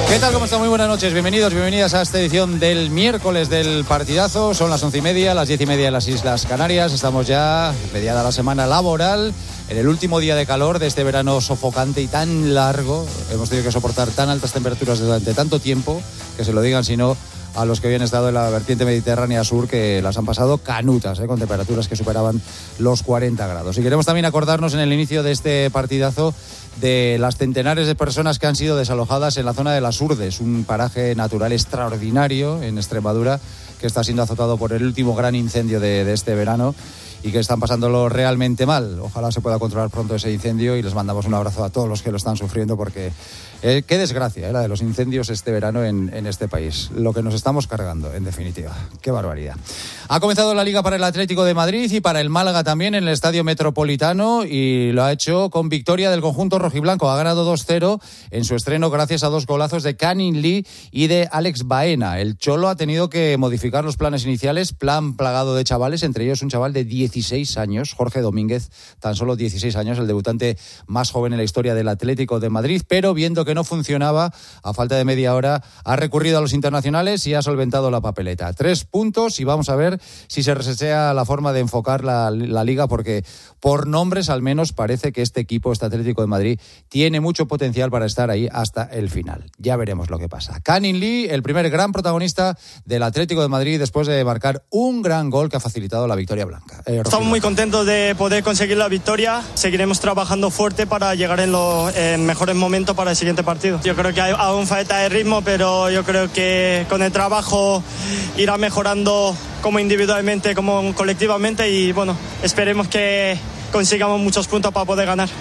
¿Qué tal? ¿Cómo están? Muy buenas noches. Bienvenidos, bienvenidas a esta edición del miércoles del partidazo. Son las 11:30, las 10:30 en las Islas Canarias. Estamos ya mediada la semana laboral, en el último día de calor de este verano sofocante y tan largo. Hemos tenido que soportar tan altas temperaturas durante tanto tiempo, que se lo digan si no a los que habían estado en la vertiente mediterránea sur, que las han pasado canutas, con temperaturas que superaban los 40 grados. Y queremos también acordarnos en el inicio de este partidazo de las centenares de personas que han sido desalojadas en la zona de las Urdes, un paraje natural extraordinario en Extremadura que está siendo azotado por el último gran incendio de este verano y que están pasándolo realmente mal. Ojalá se pueda controlar pronto ese incendio y les mandamos un abrazo a todos los que lo están sufriendo, porque qué desgracia la de los incendios este verano en este país. Lo que nos estamos cargando, en definitiva. Qué barbaridad. Ha comenzado la Liga para el Atlético de Madrid y para el Málaga también en el Estadio Metropolitano, y lo ha hecho con victoria del conjunto rojiblanco. Ha ganado 2-0 en su estreno gracias a 2 golazos de Canning Lee y de Alex Baena. El Cholo ha tenido que modificar los planes iniciales, plan plagado de chavales, entre ellos un chaval de 16 años, Jorge Domínguez, tan solo 16 años, el debutante más joven en la historia del Atlético de Madrid, pero viendo que no funcionaba, a falta de media hora ha recurrido a los internacionales y ha solventado la papeleta. 3 puntos y vamos a ver si se resetea la forma de enfocar la Liga, porque por nombres al menos parece que este equipo, este Atlético de Madrid, tiene mucho potencial para estar ahí hasta el final. Ya veremos lo que pasa. Canning Lee, el primer gran protagonista del Atlético de Madrid después de marcar un gran gol que ha facilitado la victoria blanca. Estamos muy contentos de poder conseguir la victoria. Seguiremos trabajando fuerte para llegar en los mejores momentos para el siguiente partido. Yo creo que hay aún falta de ritmo, pero yo creo que con el trabajo irá mejorando como individualmente, como colectivamente, y bueno, esperemos que consigamos muchos puntos para poder ganar.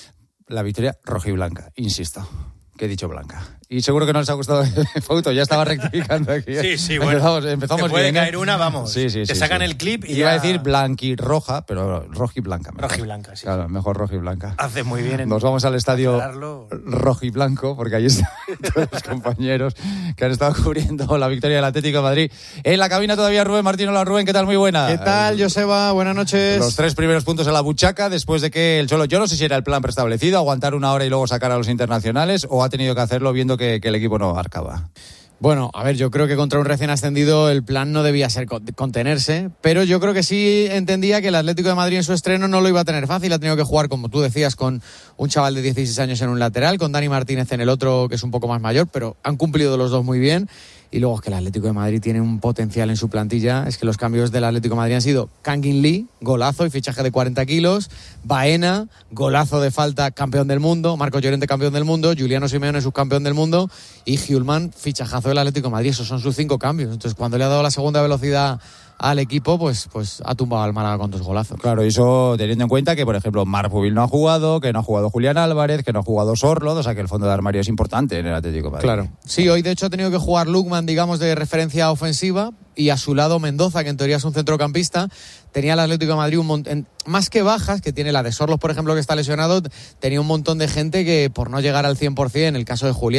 La victoria rojiblanca, insisto. Que he dicho blanca. Y seguro que no les ha gustado el foto, ya estaba rectificando aquí. Sí, bueno. Empezamos te puede bien, caer una, vamos. Sí, te sacan el clip y iba ya... a decir blanquirroja, pero rojiblanca. Rojiblanca, sí. Claro, mejor rojiblanca. Haces muy bien. Nos vamos al estadio rojiblanco, porque ahí están todos los compañeros que han estado cubriendo la victoria del Atlético de Madrid. En la cabina todavía Rubén Martín. Hola Rubén, ¿qué tal? Muy buena. ¿Qué tal, Joseba? Buenas noches. Los 3 primeros puntos en la buchaca después de que el Cholo, yo no sé si era el plan preestablecido, aguantar una hora y luego sacar a los internacionales, o ha tenido que hacerlo viendo que el equipo no arcaba. Bueno, a ver, yo creo que contra un recién ascendido el plan no debía ser contenerse, pero yo creo que sí entendía que el Atlético de Madrid en su estreno no lo iba a tener fácil. Ha tenido que jugar, como tú decías, con un chaval de 16 años en un lateral, con Dani Martínez en el otro, que es un poco más mayor, pero han cumplido los dos muy bien. Y luego es que el Atlético de Madrid tiene un potencial en su plantilla. Es que los cambios del Atlético de Madrid han sido Canning Lee, golazo y fichaje de 40 kilos. Baena, golazo de falta, campeón del mundo. Marcos Llorente, campeón del mundo. Juliano Simeone, subcampeón del mundo. Y Hjulmand, fichajazo del Atlético de Madrid. Esos son sus 5 cambios. Entonces, cuando le ha dado la segunda velocidad al equipo, pues ha tumbado al Málaga con 2 golazos. Claro, y eso teniendo en cuenta que, por ejemplo, Marpubil no ha jugado, que no ha jugado Julián Álvarez, que no ha jugado Sorloth, o sea que el fondo de armario es importante en el Atlético de Madrid. Claro. Sí, hoy de hecho ha tenido que jugar Lukman, digamos, de referencia ofensiva, y a su lado Mendoza, que en teoría es un centrocampista. Tenía el Atlético de Madrid un montón, más que bajas, que tiene la de Sorloth, por ejemplo, que está lesionado, tenía un montón de gente que por no llegar al 100%, el caso de Julián,